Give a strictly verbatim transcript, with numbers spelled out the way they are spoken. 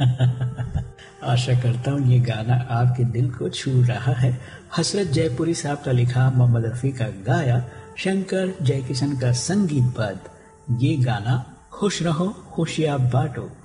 आशा करता हूँ ये गाना आपके दिल को छू रहा है। हसरत जयपुरी साहब का लिखा, मोहम्मद रफ़ी का गाया, शंकर जयकिशन का संगीतबद्ध ये गाना खुश रहो खुशियाँ बांटो